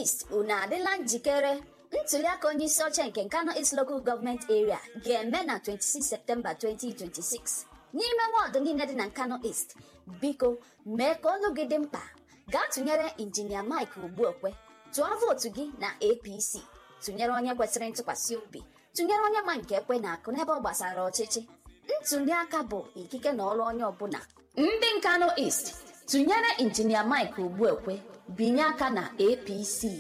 East unu adịla njikere? Ntuliaka onye isi oche nke Nkanu East Local Government Area ga-eme na 26 Septemba 2026 n'ime wọdụ niile dị na Nkanu East. Biko mee ka olu gị dị mkpa. Gaa tụnyere Injinia Mike Ogbuekwe. Tụọ vootu gị na APC. Tụnyere onye kwesịrị ntụkwasị obi. Tụnyere onye ma nke ekwe na akụ n'ebe ọ gbasara ọchịchị. Ntuliaka bụ ikike na ọrụ onye ọbụla. Ndị Nkanu East, tụnyere Injinia Mike Ogbuekwe, binye aka na APC.